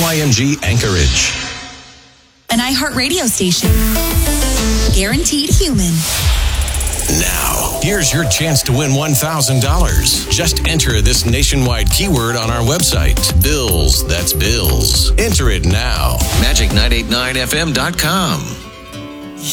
WYMG Anchorage. An iHeartRadio station. Guaranteed human. Now, here's your chance to win $1,000. Just enter this nationwide keyword on our website. Bills, that's bills. Enter it now. Magic989fm.com.